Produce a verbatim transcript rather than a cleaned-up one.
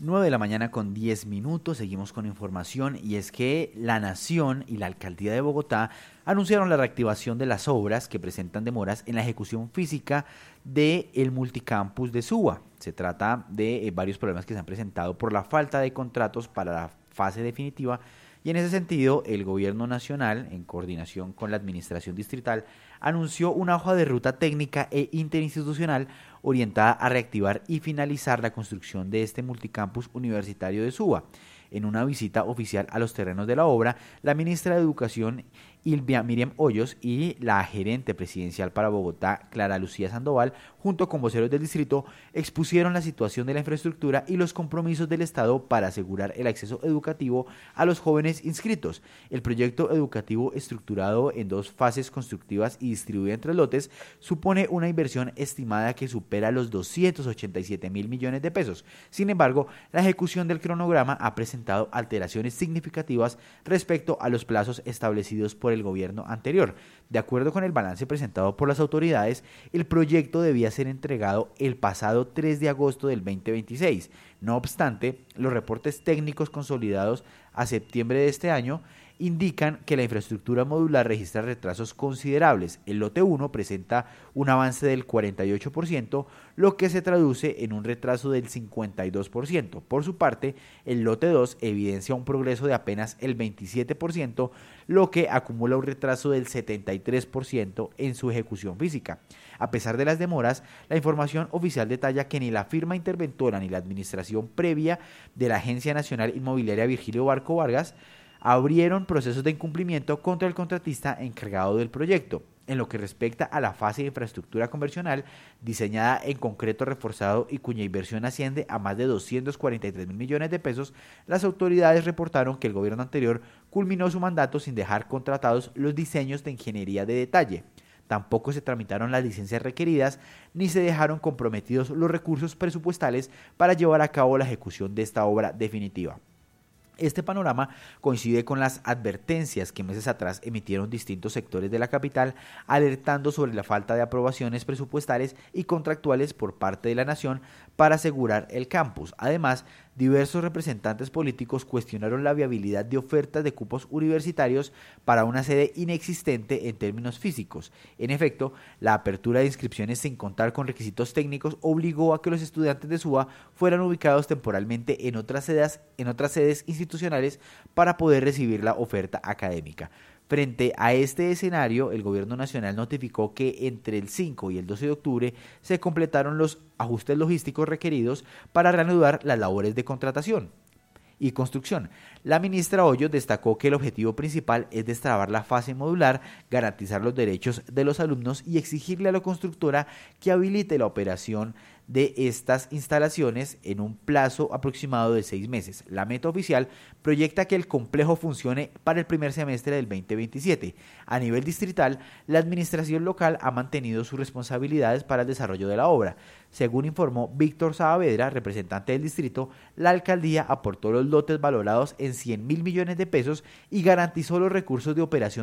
nueve de la mañana con diez minutos, seguimos con información y es que la Nación y la Alcaldía de Bogotá anunciaron la reactivación de las obras que presentan demoras en la ejecución física del multicampus de Suba. Se trata de eh, varios problemas que se han presentado por la falta de contratos para la fase definitiva y en ese sentido el Gobierno Nacional, en coordinación con la Administración Distrital, anunció una hoja de ruta técnica e interinstitucional orientada a reactivar y finalizar la construcción de este multicampus universitario de Suba. En una visita oficial a los terrenos de la obra, la ministra de Educación, Ilvia Miriam Hoyos, y la gerente presidencial para Bogotá, Clara Lucía Sandoval, junto con voceros del distrito, expusieron la situación de la infraestructura y los compromisos del Estado para asegurar el acceso educativo a los jóvenes inscritos. El proyecto educativo, estructurado en dos fases constructivas y distribuido en tres lotes, supone una inversión estimada que supera los doscientos ochenta y siete mil millones de pesos. Sin embargo, la ejecución del cronograma ha presentado alteraciones significativas respecto a los plazos establecidos por el gobierno anterior. De acuerdo con el balance presentado por las autoridades, el proyecto debía ser entregado el pasado tres de agosto del veinte veintiséis. No obstante, los reportes técnicos consolidados a septiembre de este año indican que la infraestructura modular registra retrasos considerables. El lote uno presenta un avance del cuarenta y ocho por ciento, lo que se traduce en un retraso del cincuenta y dos por ciento. Por su parte, el lote dos evidencia un progreso de apenas el veintisiete por ciento, lo que acumula un retraso del setenta y tres por ciento en su ejecución física. A pesar de las demoras, la información oficial detalla que ni la firma interventora ni la administración previa de la Agencia Nacional Inmobiliaria Virgilio Barco Vargas abrieron procesos de incumplimiento contra el contratista encargado del proyecto. En lo que respecta a la fase de infraestructura convencional, diseñada en concreto reforzado y cuya inversión asciende a más de doscientos cuarenta y tres mil millones de pesos, las autoridades reportaron que el gobierno anterior culminó su mandato sin dejar contratados los diseños de ingeniería de detalle. Tampoco se tramitaron las licencias requeridas ni se dejaron comprometidos los recursos presupuestales para llevar a cabo la ejecución de esta obra definitiva. Este panorama coincide con las advertencias que meses atrás emitieron distintos sectores de la capital, alertando sobre la falta de aprobaciones presupuestales y contractuales por parte de la Nación para asegurar el campus. Además, diversos representantes políticos cuestionaron la viabilidad de ofertas de cupos universitarios para una sede inexistente en términos físicos. En efecto, la apertura de inscripciones sin contar con requisitos técnicos obligó a que los estudiantes de Suba fueran ubicados temporalmente en otras sedes, en otras sedes institucionales para poder recibir la oferta académica. Frente a este escenario, el Gobierno Nacional notificó que entre el cinco y el doce de octubre se completaron los ajustes logísticos requeridos para reanudar las labores de contratación y construcción. La ministra Hoyos destacó que el objetivo principal es destrabar la fase modular, garantizar los derechos de los alumnos y exigirle a la constructora que habilite la operación de estas instalaciones en un plazo aproximado de seis meses. La meta oficial proyecta que el complejo funcione para el primer semestre del veinte veintisiete. A nivel distrital, la administración local ha mantenido sus responsabilidades para el desarrollo de la obra. Según informó Víctor Saavedra, representante del distrito, la alcaldía aportó los lotes valorados en cien mil millones de pesos y garantizó los recursos de operación